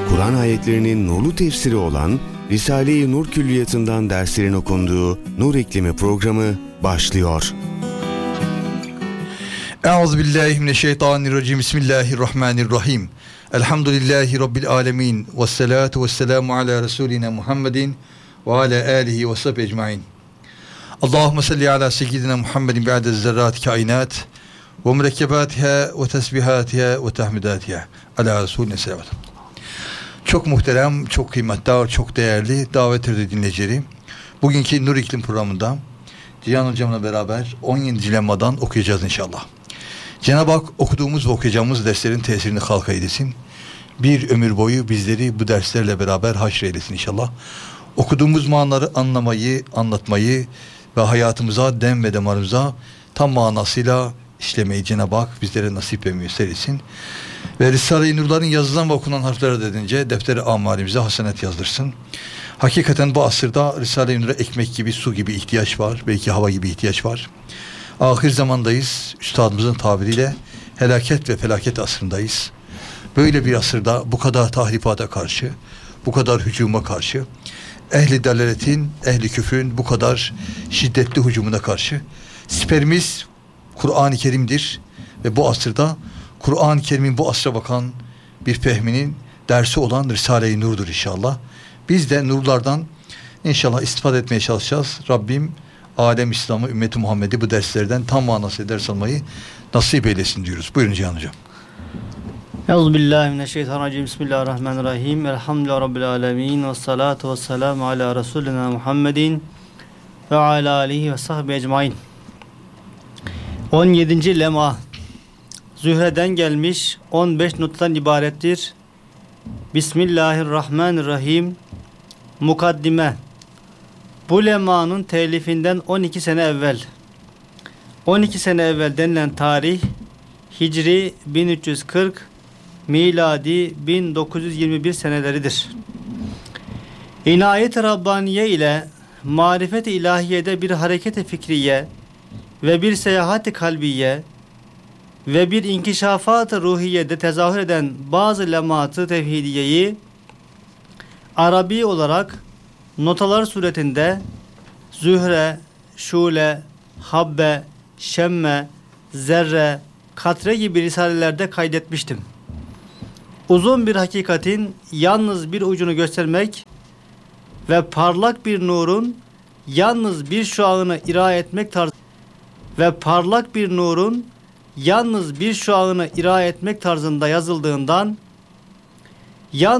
Kur'an ayetlerinin nurlu tefsiri olan Risale-i Nur Külliyatı'ndan derslerin okunduğu Nur İklimi programı başlıyor. Euzubillahimineşşeytanirracim. Bismillahirrahmanirrahim. Elhamdülillahi Rabbil alemin. Vessalatu vesselamu ala Resulina Muhammedin ve ala alihi ve sahbihi ecmain. Allahümme salli ala seyyidina Muhammedin bi'aded zerrat kainat ve mürekkebatiha ve tesbihatiha ve tahmidatiha ala Resulina selavat. Çok muhterem, çok kıymetli, çok değerli davet edici dinleyicileri. Bugünkü Nur İklim programında Cihan Hocam'la beraber 17. lemmadan okuyacağız inşallah. Cenab-ı Hak okuduğumuz ve okuyacağımız derslerin tesirini halka eylesin. Bir ömür boyu bizleri bu derslerle beraber haşreylesin inşallah. Okuduğumuz manaları anlamayı, anlatmayı ve hayatımıza, dem ve damarımıza tam manasıyla işlemeyi Cenab-ı Hak bizlere nasip ve müyesser etsin. Ve Risale-i Nur'ların yazılan ve okunan harfleri dedince defteri amalimize hasenet yazdırsın. Hakikaten bu asırda Risale-i Nur'a ekmek gibi, su gibi ihtiyaç var. Belki hava gibi ihtiyaç var. Ahir zamandayız. Üstadımızın tabiriyle helaket ve felaket asrındayız. Böyle bir asırda bu kadar tahrifata karşı, bu kadar hücuma karşı, ehli dalaletin, ehli küfrün bu kadar şiddetli hücumuna karşı siperimiz Kur'an-ı Kerim'dir ve bu asırda Kur'an-ı Kerim'in bu asra bakan bir fehminin dersi olan Risale-i Nur'dur inşallah. Biz de nurlardan inşallah istifade etmeye çalışacağız. Rabbim alem İslam'ı, ümmeti Muhammed'i bu derslerden tam manasıyla ders almayı nasip eylesin diyoruz. Buyurun Cihan Hocam. Euzubillahimineşşeytanirracim. Bismillahirrahmanirrahim. Elhamdülillahi Rabbil alemin. Ve salatu ve selamu ala Resulina Muhammedin ve ala alihi ve sahbihi ecmain. 17. lema Zühre'den gelmiş 15 nottan ibarettir. Bismillahirrahmanirrahim. Mukaddime. Bu lemanın telifinden 12 sene evvel. 12 sene evvel denilen tarih Hicri 1340, miladi 1921 seneleridir. İnayet-i Rabbaniye ile marifet-i ilahiyede bir hareket-i fikriye ve bir seyahat-i kalbiye ve bir inkişafat-ı ruhiyede tezahür eden bazı lemat-ı tevhidiyeyi Arabi olarak notalar suretinde zühre, şule, habbe, şemme, zerre, katre gibi risalelerde kaydetmiştim. Uzun bir hakikatin yalnız bir ucunu göstermek ve parlak bir nurun yalnız bir şuağını ira etmek tarzında yazıldığından